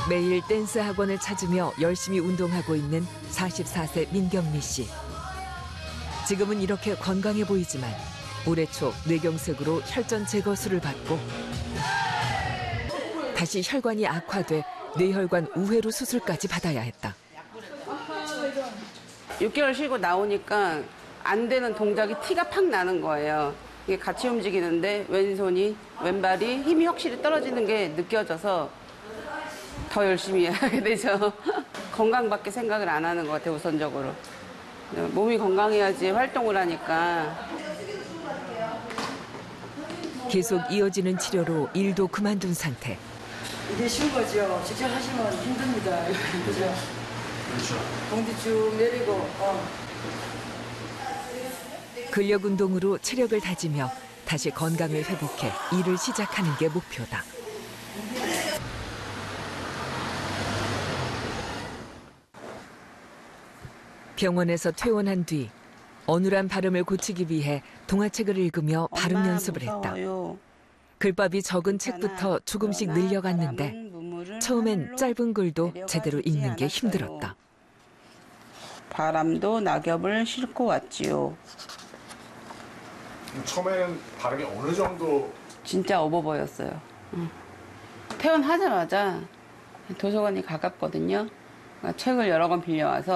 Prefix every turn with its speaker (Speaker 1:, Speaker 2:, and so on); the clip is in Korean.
Speaker 1: 매일 댄스 학원을 찾으며 열심히 운동하고 있는 44세 민경미 씨. 지금은 이렇게 건강해 보이지만 올해 초 뇌경색으로 혈전 제거술을 받고 다시 혈관이 악화돼 뇌혈관 우회로 수술까지 받아야 했다.
Speaker 2: 6개월 쉬고 나오니까 안 되는 동작이 티가 팍 나는 거예요. 이게 같이 움직이는데 왼발이 힘이 확실히 떨어지는 게 느껴져서 더 열심히 하게 되죠. 건강밖에 생각을 안 하는 것 같아요, 우선적으로. 몸이 건강해야지 활동을 하니까.
Speaker 1: 계속 이어지는 치료로 일도 그만둔 상태.
Speaker 3: 이게 쉬운 거죠. 직접 하시면 힘듭니다. 그죠? 그렇죠. 공기 쭉 내리고.
Speaker 1: 근력 운동으로 체력을 다지며 다시 건강을 회복해 일을 시작하는 게 목표다. 병원에서 퇴원한 뒤 어눌한 발음을 고치기 위해 동화책을 읽으며 발음 연습을 했다. 글밥이 적은 책부터 조금씩 늘려갔는데 처음엔 짧은 글도 제대로 읽는 게 힘들었다.
Speaker 2: 바람도 낙엽을 싣고 왔지요.
Speaker 4: 처음에는 발음이 어느 정도?
Speaker 2: 진짜 어버 보였어요. 퇴원하자마자 도서관이 가깝거든요. 책을 여러 권 빌려와서